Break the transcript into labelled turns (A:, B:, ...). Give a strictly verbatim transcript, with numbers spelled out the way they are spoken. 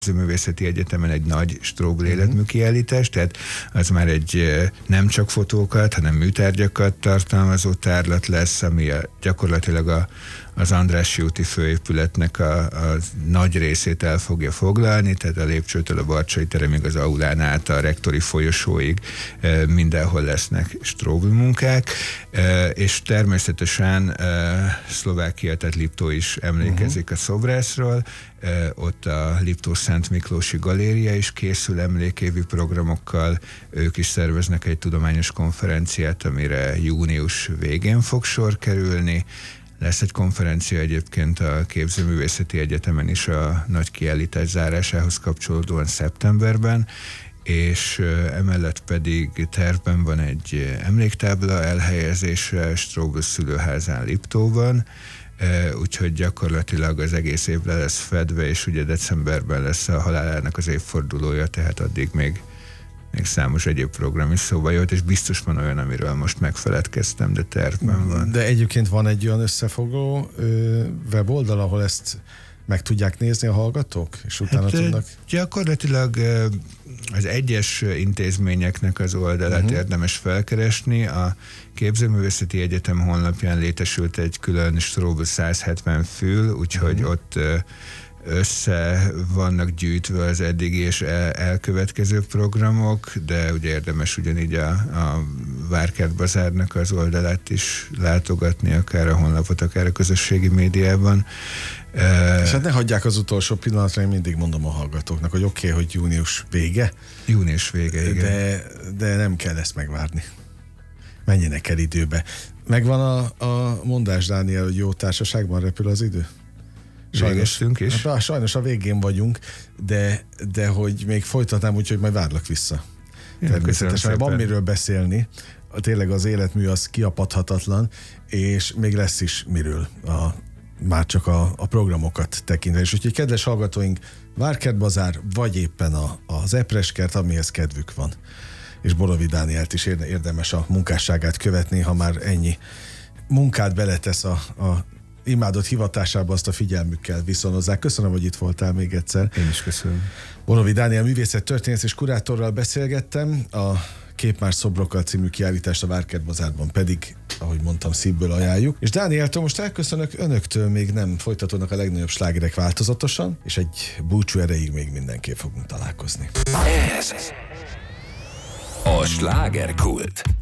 A: Művészeti Egyetemen egy nagy Strobl életmű kiállítás, tehát az már egy nem csak fotókat, hanem műtárgyakat tartalmazó tárlat lesz, ami a, gyakorlatilag a, az Andrássy úti főépületnek a, a nagy részét el fogja foglalni, tehát a lépcsőtől a Barcsay teremig, az aulán át a rektori folyosóig mindenhol lesznek Strobl munkák, és természetesen Szlovákia, tehát Liptó is emlékezik uh-huh. a szobrászról, ott a Liptó-Szent Miklósi Galéria is készül emlékévi programokkal, ők is szerveznek egy tudományos konferenciát, amire június végén fog sor kerülni. Lesz egy konferencia egyébként a Képzőművészeti Egyetemen is a nagy kiállítás zárásához kapcsolódóan szeptemberben, és emellett pedig tervben van egy emléktábla elhelyezése Strobl szülőházán Liptóban, úgyhogy gyakorlatilag az egész évre lesz fedve, és ugye decemberben lesz a halálának az évfordulója, tehát addig még, még számos egyéb program is szóba jött, és biztos van olyan, amiről most megfeledkeztem, de tervben van.
B: De egyébként van egy olyan összefoglaló ö, weboldal, ahol ezt meg tudják nézni a hallgatók, és utána hát, tudnak...
A: Gyakorlatilag az egyes intézményeknek az oldalát uh-huh. érdemes felkeresni. A Képzőművészeti Egyetem honlapján létesült egy külön Strobl száz hetven fül, úgyhogy uh-huh. ott össze vannak gyűjtve az eddigi és el- elkövetkező programok, de ugye érdemes ugyanígy a, a Várkert Bazárnak az oldalát is látogatni, akár a honlapot, akár a közösségi médiában.
B: És hát ne hagyják az utolsó pillanatra, én mindig mondom a hallgatóknak, hogy oké, okay, hogy június vége.
A: Június vége, igen.
B: De, de nem kell ezt megvárni. Menjenek el időbe. Megvan a, a mondás, Dániel, hogy jó társaságban repül az idő?
A: Sajnos, is.
B: Hát, sajnos a végén vagyunk, de, de hogy még folytatnám, úgyhogy majd várlak vissza.
A: Ja,
B: természetesen van miről beszélni. Tényleg az életmű az kiapadhatatlan, és még lesz is miről a már csak a, a programokat tekintve. És úgyhogy kedves hallgatóink, Várkert Bazár, vagy éppen a, az Epreskert, amihez kedvük van. És Borovi Dánielt is érdemes a munkásságát követni, ha már ennyi munkát beletesz a, a imádott hivatásába, azt a figyelmükkel viszonozzák. Köszönöm, hogy itt voltál még egyszer.
A: Én is köszönöm.
B: Borovi Dániel művészettörténész és kurátorral beszélgettem, a Képmás szobrokkal című kiállítást a Várkert Bazárban pedig, ahogy mondtam, szívből ajánljuk. És Dánieltől most elköszönök, önöktől még nem folytatódnak a legnagyobb slágerek változatosan, és egy búcsú erejéig még mindenképp fogunk találkozni.
C: Ez a slágerkult.